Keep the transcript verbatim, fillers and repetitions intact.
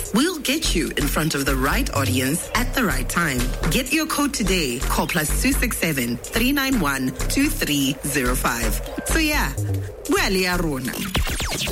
We'll get you in front of the right audience at the right time. Get your code today. Call plus two six seven, three nine one, two three zero five. So yeah, buale ya rona.